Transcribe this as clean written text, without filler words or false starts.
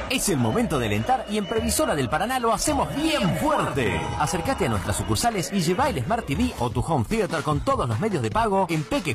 Es el momento de alentar y en Previsora del Paraná lo hacemos bien fuerte. Acércate a nuestras sucursales y lleva el Smart TV o tu Home Theater con todos los medios de pago en Peque